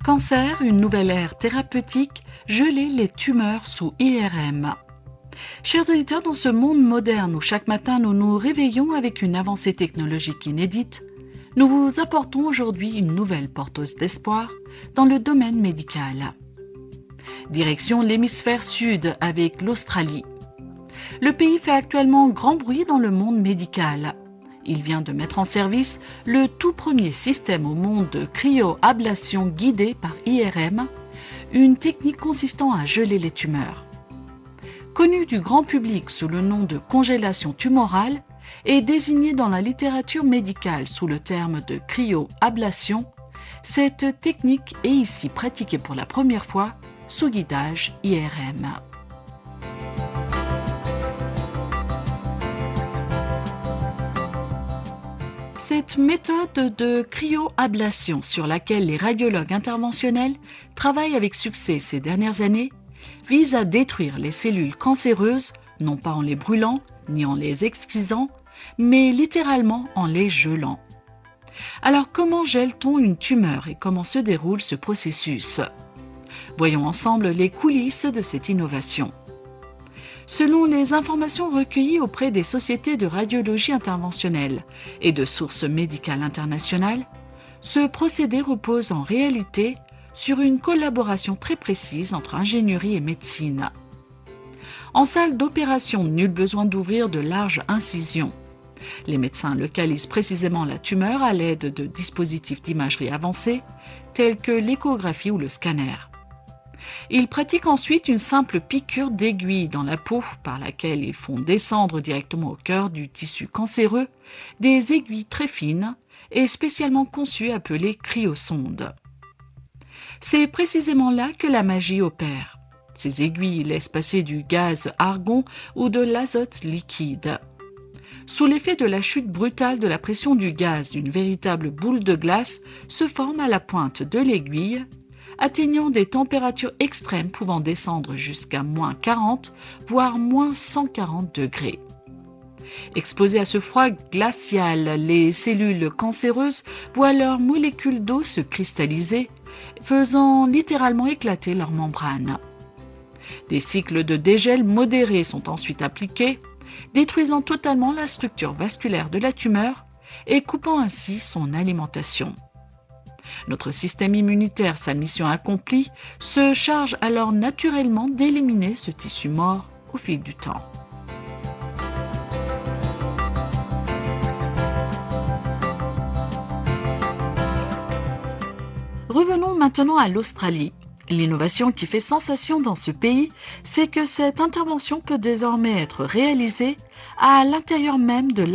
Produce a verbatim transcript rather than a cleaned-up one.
Cancer, une nouvelle ère thérapeutique, geler les tumeurs sous I R M. Chers auditeurs, dans ce monde moderne où chaque matin nous nous réveillons avec une avancée technologique inédite, nous vous apportons aujourd'hui une nouvelle porteuse d'espoir dans le domaine médical. Direction l'hémisphère sud avec l'Australie. Le pays fait actuellement grand bruit dans le monde médical. Il vient de mettre en service le tout premier système au monde de cryoablation guidée par I R M, une technique consistant à geler les tumeurs. Connu du grand public sous le nom de congélation tumorale et désigné dans la littérature médicale sous le terme de cryoablation, cette technique est ici pratiquée pour la première fois sous guidage I R M. Cette méthode de cryoablation sur laquelle les radiologues interventionnels travaillent avec succès ces dernières années vise à détruire les cellules cancéreuses, non pas en les brûlant ni en les exquisant, mais littéralement en les gelant. Alors comment gèle-t-on une tumeur et comment se déroule ce processus? Voyons ensemble les coulisses de cette innovation. Selon les informations recueillies auprès des sociétés de radiologie interventionnelle et de sources médicales internationales, ce procédé repose en réalité sur une collaboration très précise entre ingénierie et médecine. En salle d'opération, nul besoin d'ouvrir de larges incisions. Les médecins localisent précisément la tumeur à l'aide de dispositifs d'imagerie avancés tels que l'échographie ou le scanner. Ils pratiquent ensuite une simple piqûre d'aiguille dans la peau par laquelle ils font descendre directement au cœur du tissu cancéreux des aiguilles très fines et spécialement conçues appelées cryosondes. C'est précisément là que la magie opère. Ces aiguilles laissent passer du gaz argon ou de l'azote liquide. Sous l'effet de la chute brutale de la pression du gaz, une véritable boule de glace se forme à la pointe de l'aiguille, atteignant des températures extrêmes pouvant descendre jusqu'à moins quarante, voire moins cent quarante degrés. Exposées à ce froid glacial, les cellules cancéreuses voient leurs molécules d'eau se cristalliser, faisant littéralement éclater leurs membranes. Des cycles de dégel modérés sont ensuite appliqués, détruisant totalement la structure vasculaire de la tumeur et coupant ainsi son alimentation. Notre système immunitaire, sa mission accomplie, se charge alors naturellement d'éliminer ce tissu mort au fil du temps. Revenons maintenant à l'Australie. L'innovation qui fait sensation dans ce pays, c'est que cette intervention peut désormais être réalisée à l'intérieur même de